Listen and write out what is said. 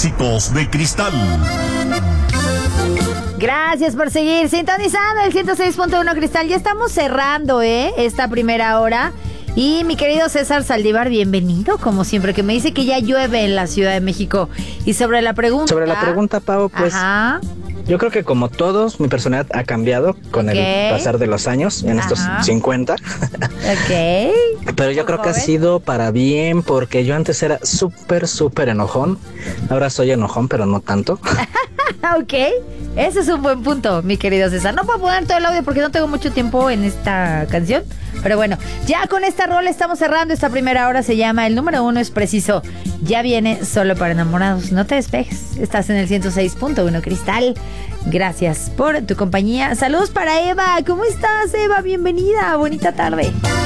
Éxitos de Cristal. Gracias por seguir sintonizando el 106.1 Cristal. Ya estamos cerrando, esta primera hora. Y mi querido César Saldívar, bienvenido, como siempre, que me dice que ya llueve en la Ciudad de México. Y sobre la pregunta, Pau, pues... Ajá. Yo creo que como todos, mi personalidad ha cambiado con el pasar de los años, en estos 50. Pero yo creo que ha sido para bien, porque yo antes era súper enojón. Ahora soy enojón, pero no tanto. Ok, ese es un buen punto, mi querido César. No puedo poner todo el audio porque no tengo mucho tiempo en esta canción. Pero bueno, ya con esta rola estamos cerrando esta primera hora. Se llama El Número 1 es Preciso. Ya viene Solo para Enamorados. No te despejes. Estás en el 106.1 Cristal. Gracias por tu compañía. Saludos para Eva. ¿Cómo estás, Eva? Bienvenida. Bonita tarde.